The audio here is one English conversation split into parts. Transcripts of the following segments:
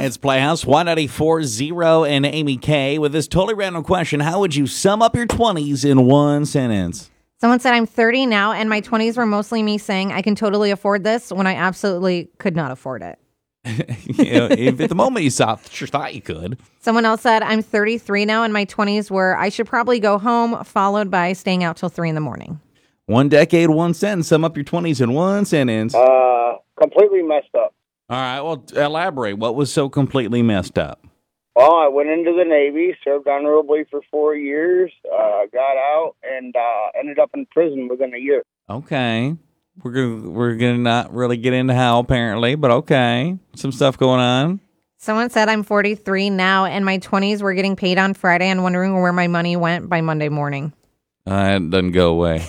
It's Playhouse 194.0 and Amy K with this totally random question. How would you sum up your 20s in one sentence? Someone said, I'm 30 now, and my 20s were mostly me saying I can totally afford this when I absolutely could not afford it. If at the moment you sure thought you could. Someone else said, I'm 33 now, and my 20s were I should probably go home, followed by staying out till 3 in the morning. 1 decade, 1 sentence. Sum up your 20s in one sentence. Completely messed up. All right, well, elaborate. What was so completely messed up? Well, I went into the Navy, served honorably for 4 years, got out, and ended up in prison within a year. Okay. We're gonna not really get into how, apparently, but okay. Some stuff going on. Someone said, I'm 43 now, and my 20s were getting paid on Friday and wondering where my money went by Monday morning. It doesn't go away.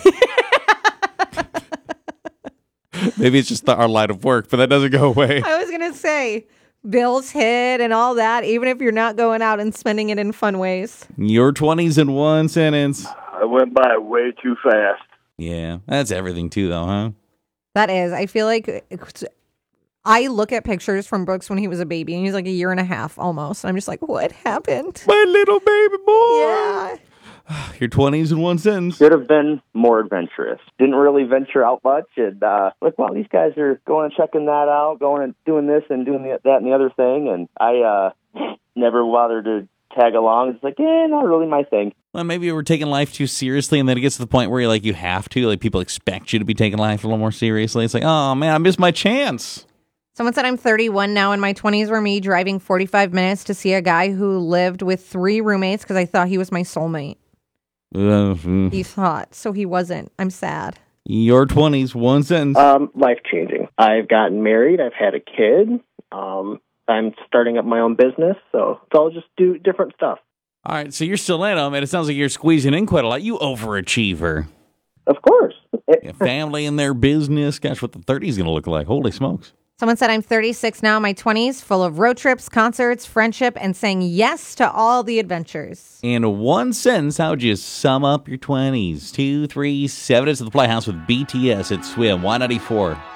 Maybe it's just our line of work, but that doesn't go away. I was going to say, bills hit and all that, even if you're not going out and spending it in fun ways. Your 20s in one sentence. I went by way too fast. Yeah, that's everything too, though, huh? That is. I feel like I look at pictures from Brooks when he was a baby, and he's like a year and a half almost. And I'm just like, what happened? My little baby boy. Yeah. Your 20s in one sentence. Should have been more adventurous. Didn't really venture out much. And like, wow, these guys are going and checking that out, going and doing this and doing that and the other thing. And I never bothered to tag along. It's like, not really my thing. Well, maybe you were taking life too seriously, and then it gets to the point where you're like, you have to. Like, people expect you to be taking life a little more seriously. It's like, oh, man, I missed my chance. Someone said I'm 31 now, and my 20s were me driving 45 minutes to see a guy who lived with 3 roommates because I thought he was my soulmate. He thought, so he wasn't. I'm sad. Your 20s, one sentence. Life-changing. I've gotten married. I've had a kid. I'm starting up my own business, so I'll just do different stuff. All right, so you're still in them, and it sounds like you're squeezing in quite a lot. You overachiever. Of course. Family and their business. Gosh, what the 30s going to look like. Holy smokes. Someone said I'm 36 now, my 20s, full of road trips, concerts, friendship, and saying yes to all the adventures. In one sentence, how would you sum up your 20s? 2, 3, 7. It's the Playhouse with BTS at Swim 194.